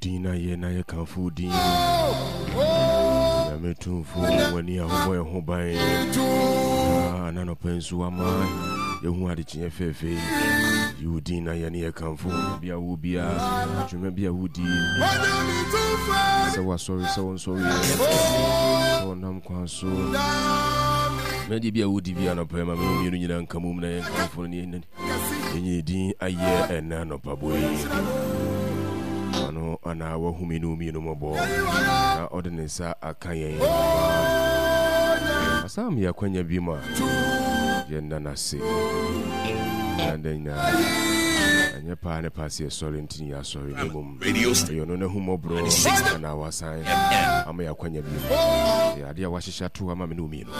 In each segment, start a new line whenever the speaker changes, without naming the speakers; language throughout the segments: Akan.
Udina yena ye kanfudi na metumfu wani ahoboye hoban na no pensu ama yehu ade kye fefe Udina yena ye kanfu bia wo bia twema bia wudi so sorry so nam kwanso medi bia wudi bia no pema me mienu nyina nkamum na ye kanfu ni enyi din aye ena no paboy ano ana wa huminu minu mobo na ordinance akayen asam ya kwanya bima yenda nase andenya anya pa ne pass sorry ntin ya sorry nemum yo no na humo bro na wasan ama ya kwanya bima ya dia washisha tu ama minu minu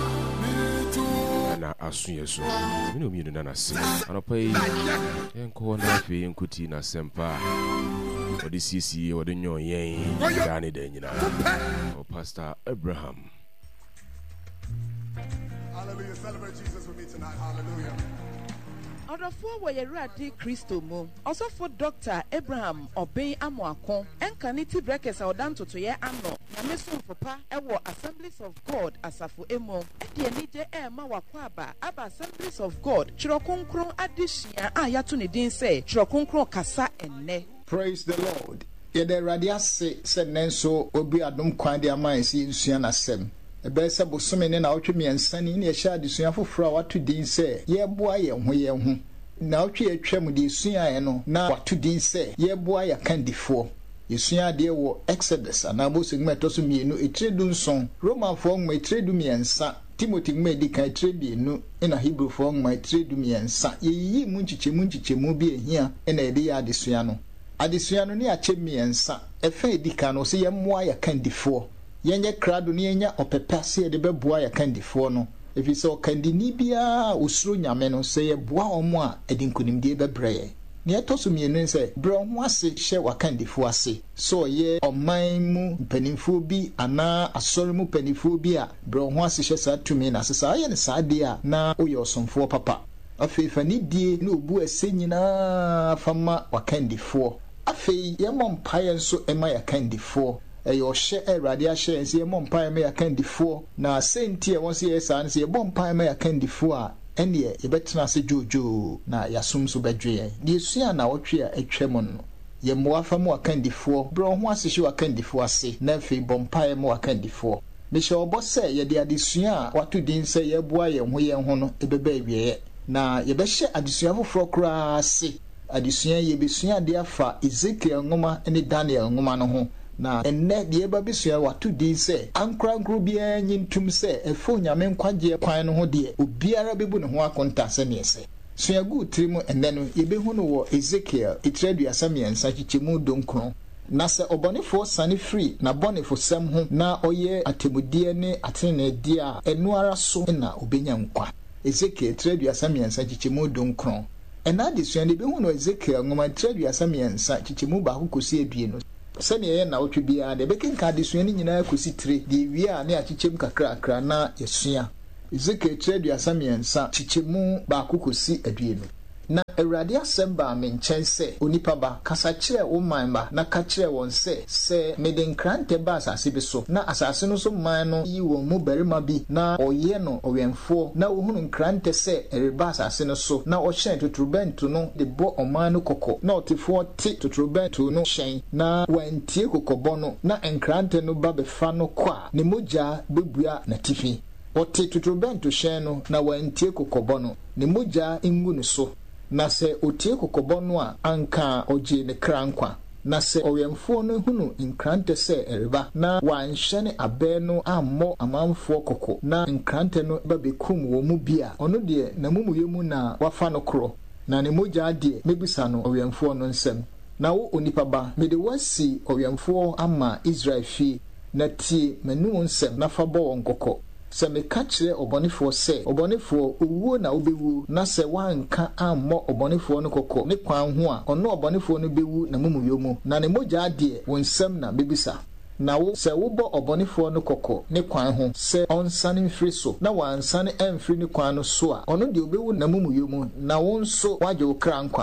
na asu yeso minu minu na nase anopai enko na fe enkuti na sempa Odi sisi odi nyon yen dani de nyina o Pastor Abraham.
Hallelujah, celebrate Jesus with me tonight. Hallelujah.
Odofo wo yerade Kristo mu osofo Dr. Abraham Obey Amoako enkaniti breakers odantoto ye ano na mesomfo pa ewo Assemblies of God asafo emo ede enije ma wakwaba aba Assemblies of God chirokonkron adehia ayato ne din se chirokonkron kasa enne.
Praise the Lord. Yede radiase se nenso obi adom kwan de amansi nsua na sem. Ebe se bosome ne na otwe miensani ne ehya adesua foforo a watu din se ye boa ye ho na otwe atwam de sua ye no na watu din se ye boa ya kandifo yesua de wo Exodus na bosegma toso mienu etredu nson Roman fo ngma etredu miensa Timothy ngma edika etredu enu na Hebrew fo ngma etredu miensa yeyi mu nchichemu bi ehia na ede ya adesua no adesua no ne ache miensa efe edika no se ye moa ya kandifo yenye krado ne yenya opepase de beboa ya kandifo no efi so kandini bia osuro nyame no se ye boa omo a edinkunimdie bebreye ne etoso mienu se bro ho ase hye wakandifo ase so ye oman mu mpanimfo bi ana asori mu panimfo bi a bro ho ase hye sa tumi na sesa aye ne saade a na oye osomfo papa afefa ni die na obu ase nyina fama wakandifo afei ye mompaye nso ema ya kandifo eyo hye erade ahye ense ye mompaye me ya kandifo na senti e won se ye sa nse ye mompaye me ya kandifo a ene ye betena se jojo na yasumso bedwe de sua na wotwe a atwam no ye moafa mu akandifo bro ho asehye wakandifo ase na afei bompaye mu wakandifo me hye obose ye de adesua watu din se ye boa ye ho no ebeba awie na ye behye adesua foforo kra ase adesua ye besua de afa Ezekiel ngoma ne Daniel ngoma no ho na enne de eba besua watu din se ankrankro bia nyintum se efo nyame nkwaje kwan no ho de obiara bebu ne ho akonta se ne ese sua gu trimu enne no yebehu no wo Ezekiel etredu asamiensa chichemu donkron na se obonefo sane free na bonefo sem ho na oye atemudie ne atene dia enu ara so na obenya nkwa Ezekiel etredu asamiensa chichemu donkron ena de sua de behu no Ezekiel ngoma etredu asamiensa chichemu ba kokosi edueno sani ye na otwe bia de bekenka de sua ni nyina kosi tire de wia na achichem kakra na yesua Ezekiel etredu asamiensa chichemu ba kokosi edueno na Awurade asemba me nchen se onipa ba kasa kire wo man ba na ka kire won se mede nkrante ba asase bi so na asase no so man no yi won mu berima bi na oye no owenfo na ohunu nkrante se ereba asase no so na o hyen totrobentu no de bo oman no kokko na otifo ti totrobentu no hyen na wantie kokobɔ no na nkrante no ba befa no kwa ne mogya bebua na tifi ote totrobentu hyen no na wantie kokobɔ no ne mogya ngu no so na se otie kokobɔ no a anka oje ne krankwa na se oyemfo no hunu nkrante se ereba na wanhye ne abe no ammo amanfo kokko na nkrante no ba bekum wo mu bia ono de na mumuyemu na wafa no kro na ne mogya de mebisa no oyemfo no nsem na wo onipa ba mede wasi oyemfo ama Israel fi na tie manu nsem na fa bo won kokko se me ka kire obonefo se obonefo owuo na obewu na se wanka ammo obonefo no kokko ne kwan ho a ono obonefo no bewu na mumuyomu na ne mogya ade wonsam na bebisa na wo se wo bo obonefo no kokko ne kwan ho se onsane mfiri so na wansane amfiri ne kwan no so a ono de obewu na mumuyomu na wonso waje okra nkwa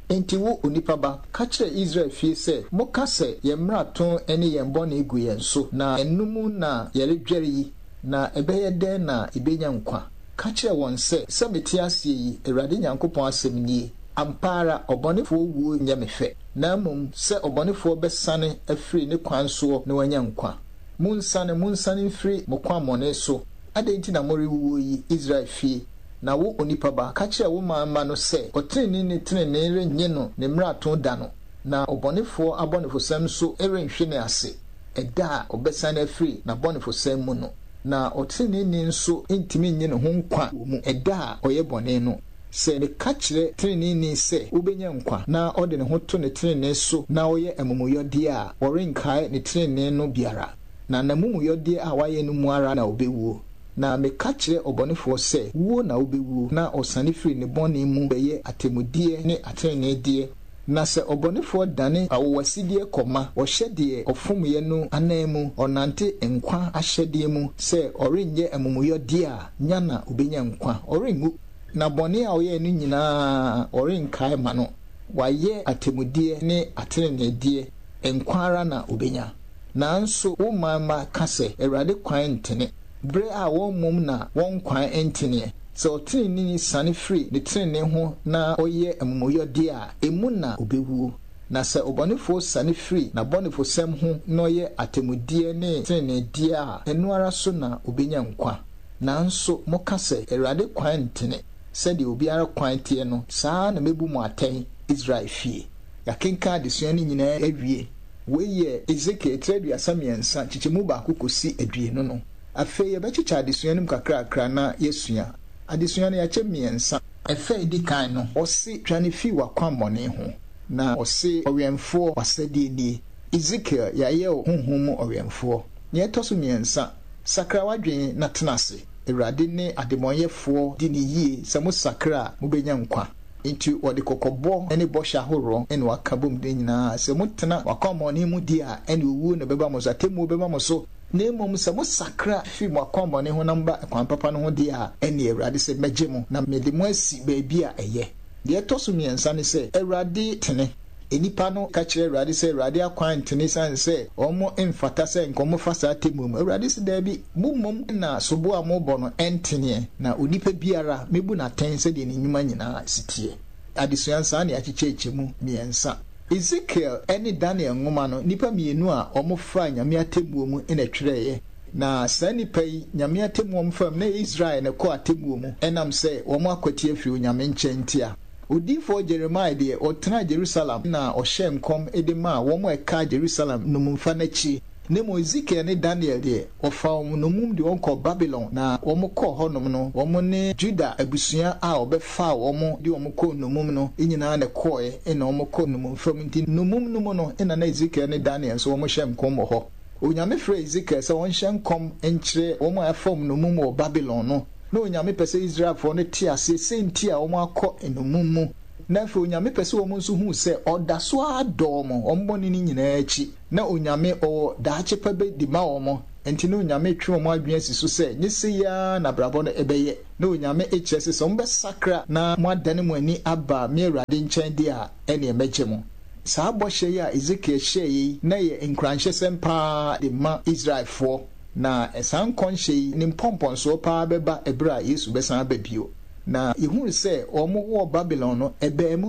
enti wo onipa ba ka kyerɛ Israel fie sɛ moka sɛ yɛmmrato ne yɛn bɔne egu yɛn so na enum na yɛredware yi na ɛbɛyɛ dɛn na ebenya nkwa ka kyerɛ wɔn sɛ mete ase yi Awurade Nyankopɔn asɛm nie ampara ɔbɔnefoɔ wuo nyɛ me fɛ na mmom sɛ ɔbɔnefoɔ bɛsane afiri ne kwan soɔ na wanya nkwa munsane mfiri mo kwan mɔne so adɛn nti na morewuo yi Israel fie na wo onipa ba ka kyerɛ wo maama no sɛ ɔtene ne tenene renye no ne mmrato da no na ɔbɔnefoɔ abɔnefosɛm so renhwe ne ase ɛda a ɔbɛsane afiri na bɔnefosɛm mu no na ɔtene ne nso ntimi nye ne ho nkwa wɔ mu ɛda a ɔyɛ bɔne no sɛ meka kyerɛ tenene sɛ wobɛnya nkwa na ɔde ne ho to ne tenene so na ɔyɛ amumuyɔdeɛ a ɔrenkae ne tenene no biara na namumuyɔdeɛ a wayɛ no mu ara na ɔbɛwuo na meka kyerɛ ɔbɔnefoɔ sɛ wuo na wobɛwuo na ɔsane firi ne bɔne mu bɛyɛ atemudeɛ ne atenenedeɛ na sɛ ɔbɔnefoɔ dane awowasideɛ kɔma ɔhyɛ deɛ ɔfomyɛ no anan mu ɔnante nkwa ahyɛdeɛ mu sɛ ɔrenyɛ amumuyɔdeɛ a nya na obɛnya nkwa ɔrengu na bɔne a ɔyɛ no nyinaa ɔrenkae ma no wayɛ atemudeɛ ne atenenedeɛ nkwa ara na obɛnya nanso wo maama ka sɛ Awurade kwan ntene bere a wɔn mom na wɔn kwan ntene sɛ ɔtenene sane firi ne tenene ho na ɔyɛ amumuyɔdeɛ a emu na obɛwuo na sɛ ɔbɔnefoɔ sane firi na bɔnefosɛm ho na ɔyɛ atemudeɛ ne tenenedeɛ a ɛno ara so na obɛnya nkwa nanso moka sɛ Awurade kwan ntene sɛdeɛ obiara kwan teɛ no saa na mɛbu mu atɛn Israel fie yɛkenka adesua no nyinaa awie weyɛ Ezekiel 33 kyekyɛmu baako kɔsi aduonu no afei yɛbɛkyekyɛ adesua no mu kakrakra na yɛsua adesua no yɛakyɛ mmiɛnsa ɛfɛ di kan no ɔse twane fi wakwammɔne ho na ɔse ɔwɛmfoɔ wasɛdeɛ nie Ezekiel yɛayɛ honhom mu ɔwɛmfoɔ nea ɛtɔ so mmiɛnsa sakra wadwen na tena ase Awurade ne ademmɔnyɛfoɔ di ne yie sɛ mo sakra a mobɛnya nkwa nti wɔde kɔkɔbɔ ne bɔhyɛ ahoroɔ ɛne waka bom de nyinaa sɛ motena wakwammɔne mu di a ɛne owuo na bɛba mo so atemmuo bɛba mo so na mmom sɛ mo sakra fi mo akwammɔne ho na mba kwan papa no ho di a ɛne Awurade sɛ mɛgye mo na mede mo asi baabi a ɛyɛ deɛ ɛtɔ so mmiɛnsa ne sɛ Awurade tene enipa no ka kyerɛ Awurade sɛ Awurade akwan ntene san sɛ ɔmo mfata sɛ nkɔmo fa saa temmuo mu Awurade sɛ daabi mumom na sobo a mobɔ no ɛnteneɛ na onipa biara mebu n'atɛn sɛdeɛ ne nnwuma nyinaa sitie adesua nsa ne akyekyɛ mu mmiɛnsa Ezekiel ɛne Daniel nwoma no nipa mmienu a ɔmo fa Nyame atemmuo mu ɛna twerɛeɛ na saa nipa yi Nyame atemmuo mu fam na Israel ne kɔ atemmuo mu ɛnam sɛ ɔmo akwati afiri Nyame nkyɛn ntia Odiifo Jeremiah deɛ ɔtena Jerusalem na ɔhyɛ nkɔm ede ma wɔn a ɛka Jerusalem nomumfa n'akyi ne mo Ezekiel ne Daniel deɛ ɔfa wɔn nomum de wɔn kɔ Babylon na wɔn kɔ hɔnom no wɔn ne Juda abusua a ɔbɛfa wɔn de wɔn kɔ nomum no nyinaa na kɔɛ ɛna wɔn kɔ nomumfa mu nti nomum no mu no ɛna na Ezekiel ne Daniel so wɔn hyɛ nkɔm wɔ hɔ Onyame frɛ Ezekiel sɛ wɔn hyɛ nkɔm nkyerɛ wɔn a ɛfam nomum wɔ Babylon no na Onyame pɛ sɛ Israelfoɔ no te ase senti a wɔn akɔ enumum mu na afei Onyame pɛ sɛ wɔn nso hu sɛ ɔda so adɔ wɔn bɔne no nyinaa akyi na Onyame ɔwɔ daakye pa bɛdi ma wɔn enti na Onyame twe wɔn adwene asi so sɛ nye se ya na brabɔ no ɛbɛyɛ na Onyame kyerɛ sɛ wɔn bɛsakra na mo adane mo ani aba me Awurade nkyɛn de a ɛne ɛmɛgye mo saa bɔhyɛ yi a Ezekiel hyɛ yi na yɛ nkranhyɛsɛm paa de ma Israelfoɔ na ɛsan nkɔnhyɛ yi ne mpɔmpɔnsoɔ paa bɛba ɛberɛ a Yesu bɛsan aba bio na yɛhunu sɛ ɔmo wɔ Babylon no ɛbɛn mu